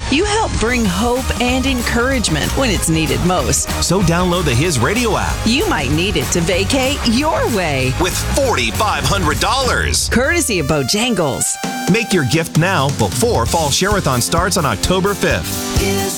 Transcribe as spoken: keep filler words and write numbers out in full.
You help bring hope and encouragement when it's needed most. So download the His Radio app. You might need it to vacate your way. With four thousand five hundred dollars. Courtesy of Bojangles. Make your gift now before Fall Share-a-thon starts on October fifth.